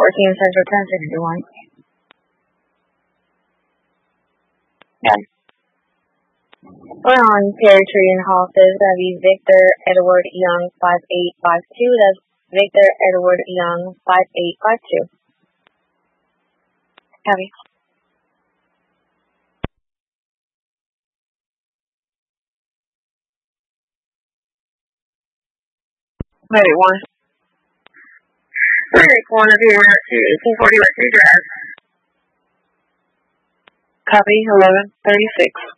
14 Central 1061. Yeah. We're on Territory and Hall says that'd be Victor Edward Young 5852. That's Victor Edward Young 5852. Copy. Maybe one. 361 of your 1840 West Drive. Copy 1136.